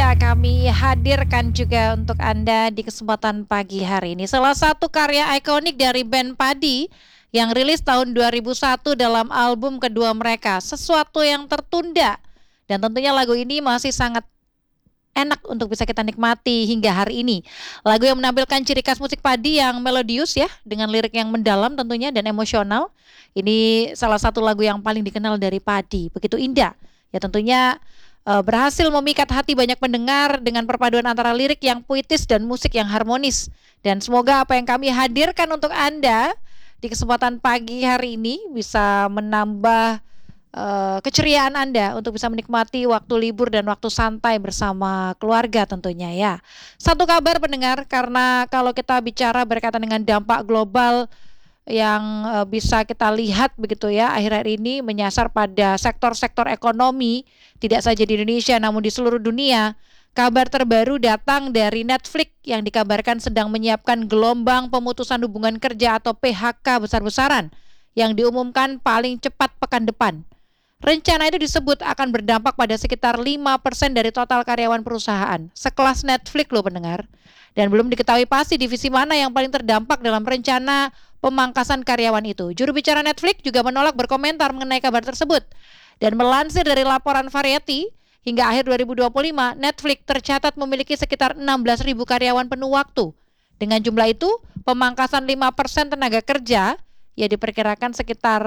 Ya, kami hadirkan juga untuk Anda di kesempatan pagi hari ini. Salah satu karya ikonik dari band Padi yang rilis tahun 2001 dalam album kedua mereka, Sesuatu yang Tertunda. Dan tentunya lagu ini masih sangat enak untuk bisa kita nikmati hingga hari ini. Lagu yang menampilkan ciri khas musik Padi yang melodius ya, dengan lirik yang mendalam tentunya dan emosional. Ini salah satu lagu yang paling dikenal dari Padi, begitu indah. Ya tentunya berhasil memikat hati banyak pendengar dengan perpaduan antara lirik yang puitis dan musik yang harmonis. Dan semoga apa yang kami hadirkan untuk Anda di kesempatan pagi hari ini bisa menambah keceriaan Anda untuk bisa menikmati waktu libur dan waktu santai bersama keluarga tentunya ya. Satu kabar pendengar, karena kalau kita bicara berkaitan dengan dampak global yang bisa kita lihat begitu ya, akhir-akhir ini menyasar pada sektor-sektor ekonomi, tidak saja di Indonesia namun di seluruh dunia. Kabar terbaru datang dari Netflix yang dikabarkan sedang menyiapkan gelombang pemutusan hubungan kerja atau PHK besar-besaran yang diumumkan paling cepat pekan depan. Rencana itu disebut akan berdampak pada sekitar 5% dari total karyawan perusahaan. Sekelas Netflix loh pendengar. Dan belum diketahui pasti divisi mana yang paling terdampak dalam rencana pemangkasan karyawan itu. Juru bicara Netflix juga menolak berkomentar mengenai kabar tersebut. Dan melansir dari laporan Variety, hingga akhir 2025, Netflix tercatat memiliki sekitar 16.000 karyawan penuh waktu. Dengan jumlah itu, pemangkasan 5% tenaga kerja, ya diperkirakan sekitar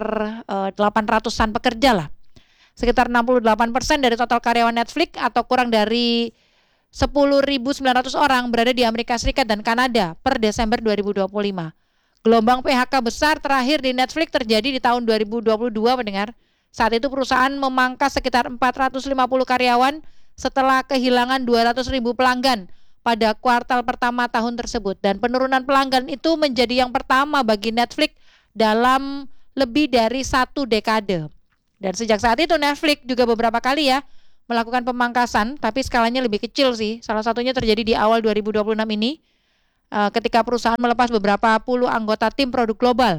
800-an pekerja lah. Sekitar 68% dari total karyawan Netflix atau kurang dari 10.900 orang berada di Amerika Serikat dan Kanada per Desember 2025. Gelombang PHK besar terakhir di Netflix terjadi di tahun 2022 mendengar. Saat itu perusahaan memangkas sekitar 450 karyawan setelah kehilangan 200.000 pelanggan pada kuartal pertama tahun tersebut. Dan penurunan pelanggan itu menjadi yang pertama bagi Netflix dalam lebih dari 1 dekade. Dan sejak saat itu Netflix juga beberapa kali ya melakukan pemangkasan, tapi skalanya lebih kecil sih. Salah satunya terjadi di awal 2026 ini ketika perusahaan melepas beberapa puluh anggota tim produk global.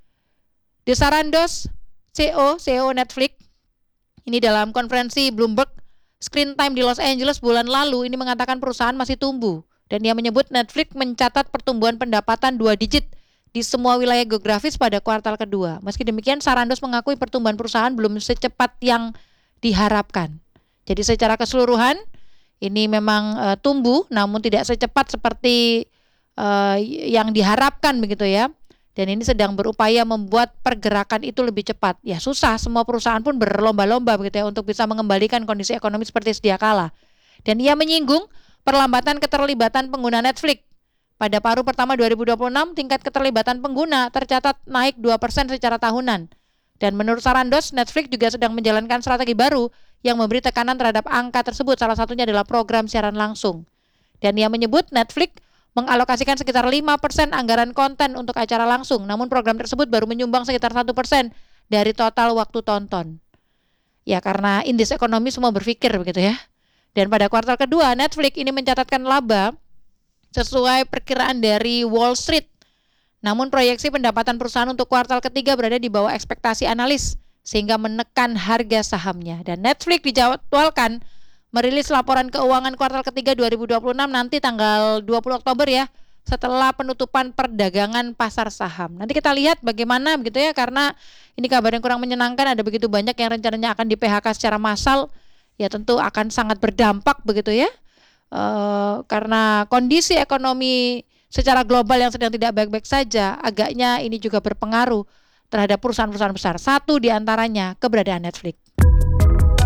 Desarandos, CEO Netflix, ini dalam konferensi Bloomberg Screen Time di Los Angeles bulan lalu ini mengatakan perusahaan masih tumbuh. Dan dia menyebut Netflix mencatat pertumbuhan pendapatan 2 digit di semua wilayah geografis pada kuartal kedua. Meski demikian, Sarandos mengakui pertumbuhan perusahaan belum secepat yang diharapkan. Jadi secara keseluruhan ini memang tumbuh, namun tidak secepat seperti yang diharapkan begitu ya. Dan ini sedang berupaya membuat pergerakan itu lebih cepat. Ya susah, semua perusahaan pun berlomba-lomba begitu ya untuk bisa mengembalikan kondisi ekonomi seperti sedia kala. Dan ia menyinggung perlambatan keterlibatan pengguna Netflix. Pada paruh pertama 2026, tingkat keterlibatan pengguna tercatat naik 2% secara tahunan. Dan menurut Sarandos, Netflix juga sedang menjalankan strategi baru yang memberi tekanan terhadap angka tersebut. Salah satunya adalah program siaran langsung. Dan ia menyebut Netflix mengalokasikan sekitar 5% anggaran konten untuk acara langsung. Namun program tersebut baru menyumbang sekitar 1% dari total waktu tonton. Ya karena indeks ekonomi semua berpikir begitu ya. Dan pada kuartal kedua, Netflix ini mencatatkan laba sesuai perkiraan dari Wall Street. Namun proyeksi pendapatan perusahaan untuk kuartal ketiga berada di bawah ekspektasi analis sehingga menekan harga sahamnya. Dan Netflix dijadwalkan merilis laporan keuangan kuartal ketiga 2026 nanti tanggal 20 Oktober ya, setelah penutupan perdagangan pasar saham. Nanti kita lihat bagaimana begitu ya, karena ini kabar yang kurang menyenangkan, ada begitu banyak yang rencananya akan di PHK secara massal. Ya tentu akan sangat berdampak begitu ya. Karena kondisi ekonomi secara global yang sedang tidak baik-baik saja, agaknya ini juga berpengaruh terhadap perusahaan-perusahaan besar. Satu di antaranya keberadaan Netflix.